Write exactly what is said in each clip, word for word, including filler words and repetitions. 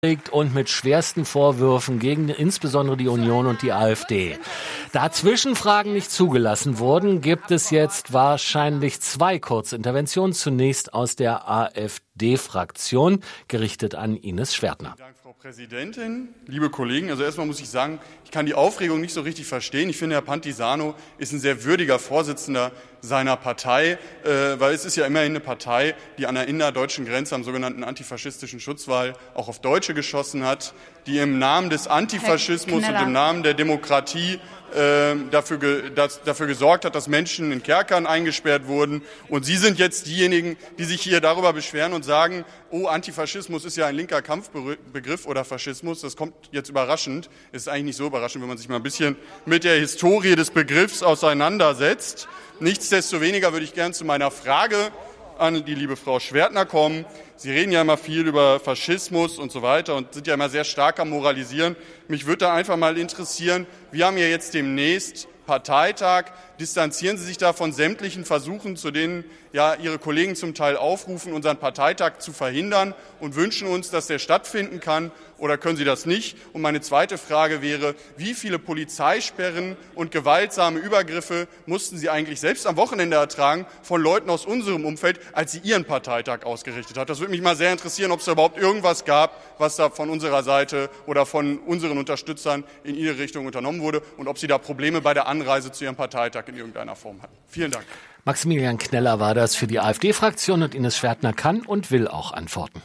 und mit schwersten Vorwürfen gegen insbesondere die Union und die AfD. Da Zwischenfragen nicht zugelassen wurden, gibt es jetzt wahrscheinlich zwei Kurzinterventionen. Zunächst aus der AfD-Fraktion, gerichtet an Ines Schwertner. Vielen Dank, Frau Präsidentin, liebe Kollegen. Also erstmal muss ich sagen, ich kann die Aufregung nicht so richtig verstehen. Ich finde, Herr Pantisano ist ein sehr würdiger Vorsitzender seiner Partei, äh, weil es ist ja immerhin eine Partei, die an der innerdeutschen Grenze am sogenannten antifaschistischen Schutzwall auch auf Deutsche geschossen hat, die im Namen des Antifaschismus und im Namen der Demokratie äh, dafür, ge, das, dafür gesorgt hat, dass Menschen in Kerkern eingesperrt wurden. Und Sie sind jetzt diejenigen, die sich hier darüber beschweren und sagen, oh, Antifaschismus ist ja ein linker Kampfbegriff oder Faschismus. Das kommt jetzt überraschend. Es ist eigentlich nicht so überraschend, wenn man sich mal ein bisschen mit der Historie des Begriffs auseinandersetzt. Nichtsdestoweniger würde ich gern zu meiner Frage an die liebe Frau Schwertner kommen. Sie reden ja immer viel über Faschismus und so weiter und sind ja immer sehr stark am Moralisieren. Mich würde da einfach mal interessieren, wir haben ja jetzt demnächst Parteitag. Distanzieren Sie sich da von sämtlichen Versuchen, zu denen ja Ihre Kollegen zum Teil aufrufen, unseren Parteitag zu verhindern und wünschen uns, dass der stattfinden kann? Oder können Sie das nicht? Und meine zweite Frage wäre, wie viele Polizeisperren und gewaltsame Übergriffe mussten Sie eigentlich selbst am Wochenende ertragen von Leuten aus unserem Umfeld, als Sie Ihren Parteitag ausgerichtet haben? Das würde mich mal sehr interessieren, ob es da überhaupt irgendwas gab, was da von unserer Seite oder von unseren Unterstützern in Ihre Richtung unternommen wurde und ob Sie da Probleme bei der Anreise zu Ihrem Parteitag in irgendeiner Form hatten. Vielen Dank. Maximilian Kneller war das für die AfD-Fraktion und Ines Schwertner kann und will auch antworten.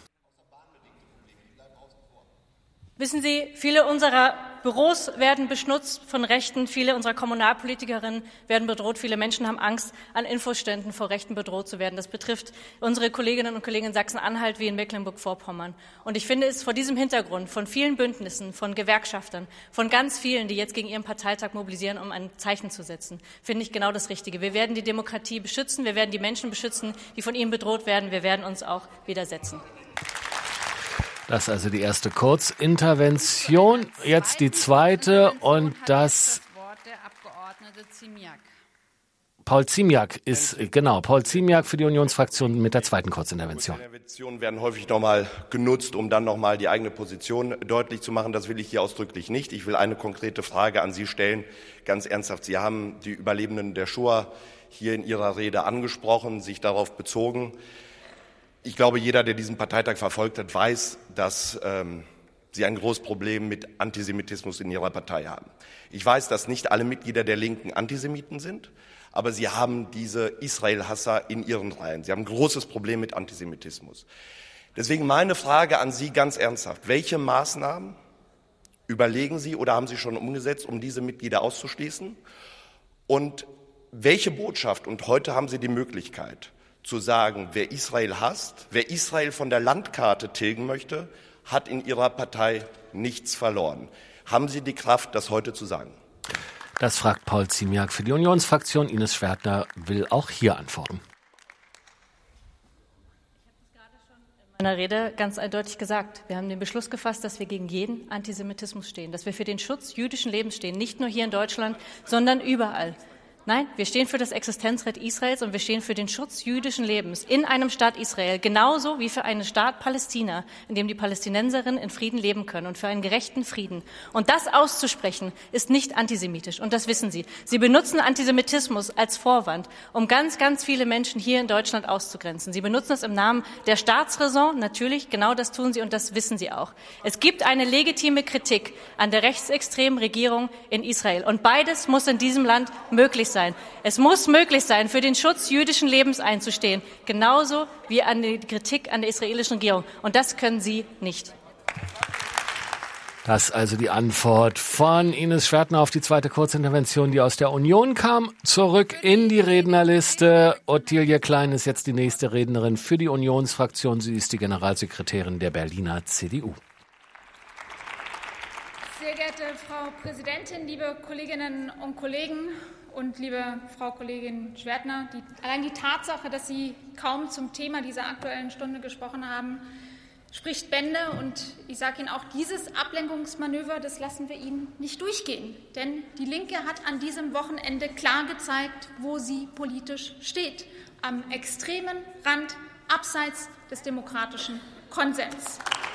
Wissen Sie, viele unserer Büros werden beschnutzt von Rechten, viele unserer Kommunalpolitikerinnen werden bedroht, viele Menschen haben Angst, an Infoständen vor Rechten bedroht zu werden. Das betrifft unsere Kolleginnen und Kollegen in Sachsen-Anhalt wie in Mecklenburg-Vorpommern. Und ich finde es vor diesem Hintergrund von vielen Bündnissen, von Gewerkschaftern, von ganz vielen, die jetzt gegen ihren Parteitag mobilisieren, um ein Zeichen zu setzen, finde ich genau das Richtige. Wir werden die Demokratie beschützen, wir werden die Menschen beschützen, die von ihnen bedroht werden. Wir werden uns auch widersetzen. Das ist also die erste Kurzintervention. Jetzt die zweite und das Paul Ziemiak ist, genau, Paul Ziemiak für die Unionsfraktion mit der zweiten Kurzintervention. Interventionen werden häufig nochmal genutzt, um dann nochmal die eigene Position deutlich zu machen. Das will ich hier ausdrücklich nicht. Ich will eine konkrete Frage an Sie stellen, ganz ernsthaft. Sie haben die Überlebenden der Shoah hier in Ihrer Rede angesprochen, sich darauf bezogen. Ich glaube, jeder, der diesen Parteitag verfolgt hat, weiß, dass ähm, Sie ein großes Problem mit Antisemitismus in Ihrer Partei haben. Ich weiß, dass nicht alle Mitglieder der Linken Antisemiten sind, aber Sie haben diese Israel-Hasser in Ihren Reihen. Sie haben ein großes Problem mit Antisemitismus. Deswegen meine Frage an Sie ganz ernsthaft. Welche Maßnahmen überlegen Sie oder haben Sie schon umgesetzt, um diese Mitglieder auszuschließen? Und welche Botschaft, und heute haben Sie die Möglichkeit, zu sagen, wer Israel hasst, wer Israel von der Landkarte tilgen möchte, hat in Ihrer Partei nichts verloren. Haben Sie die Kraft, das heute zu sagen? Das fragt Paul Ziemiak für die Unionsfraktion. Ines Schwertner will auch hier antworten. Ich habe es gerade schon in meiner Rede ganz eindeutig gesagt. Wir haben den Beschluss gefasst, dass wir gegen jeden Antisemitismus stehen, dass wir für den Schutz jüdischen Lebens stehen, nicht nur hier in Deutschland, sondern überall. Nein, wir stehen für das Existenzrecht Israels und wir stehen für den Schutz jüdischen Lebens in einem Staat Israel, genauso wie für einen Staat Palästina, in dem die Palästinenserinnen in Frieden leben können und für einen gerechten Frieden. Und das auszusprechen, ist nicht antisemitisch und das wissen Sie. Sie benutzen Antisemitismus als Vorwand, um ganz, ganz viele Menschen hier in Deutschland auszugrenzen. Sie benutzen es im Namen der Staatsräson, natürlich, genau das tun Sie und das wissen Sie auch. Es gibt eine legitime Kritik an der rechtsextremen Regierung in Israel und beides muss in diesem Land möglich sein. Sein. Es muss möglich sein, für den Schutz jüdischen Lebens einzustehen, genauso wie an die Kritik an der israelischen Regierung. Und das können Sie nicht. Das ist also die Antwort von Ines Schwertner auf die zweite Kurzintervention, die aus der Union kam. Zurück in die Rednerliste. Ottilie Klein ist jetzt die nächste Rednerin für die Unionsfraktion. Sie ist die Generalsekretärin der Berliner C D U. Sehr geehrte Frau Präsidentin, liebe Kolleginnen und Kollegen und liebe Frau Kollegin Schwertner, die, allein die Tatsache, dass Sie kaum zum Thema dieser Aktuellen Stunde gesprochen haben, spricht Bände. Und ich sage Ihnen auch, dieses Ablenkungsmanöver, das lassen wir Ihnen nicht durchgehen. Denn die Linke hat an diesem Wochenende klar gezeigt, wo sie politisch steht. Am extremen Rand, abseits des demokratischen Konsens.